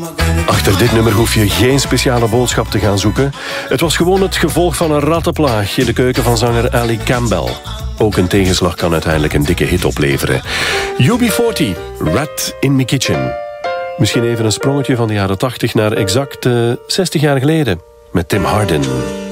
Achter dit nummer hoef je geen speciale boodschap te gaan zoeken. Het was gewoon het gevolg van een rattenplaag in de keuken van zanger Ali Campbell. Ook een tegenslag kan uiteindelijk een dikke hit opleveren. UB40, Rat in My Kitchen. Misschien even een sprongetje van de jaren 80 naar exact 60 jaar geleden met Tim Hardin.